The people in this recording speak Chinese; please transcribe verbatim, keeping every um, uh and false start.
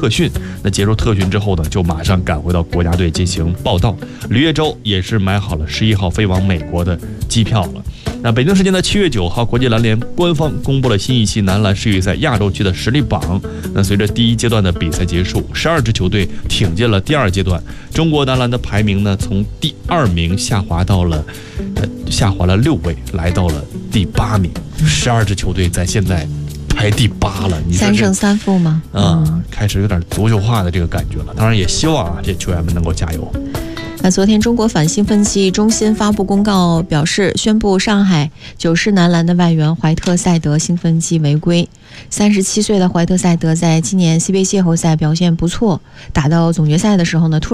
特训。那结束特训之后呢，就马上赶回到国家队进行报到。吕叶舟也是买好了十一号飞往美国的机票了。那北京时间的七月九号，国际篮联官方公布了新一期男篮世预赛亚洲区的实力榜。那随着第一阶段的比赛结束，十二支球队挺进了第二阶段。中国男篮的排名呢，从第二名下滑到了，呃，下滑了六位，来到了第八名。十二支球队在现在排第八了，你三胜三负吗？ 啊、嗯，开始有点足球化的这个感觉了。当然也希望啊，这球员们能够加油。 那昨天，中国反兴奋剂中心发布公告表示，宣布上海九世男篮的外援怀特塞德兴奋剂违规。三十七岁的怀特塞德在今年 C B A 季后赛表现不错，打到总决赛的时候呢，突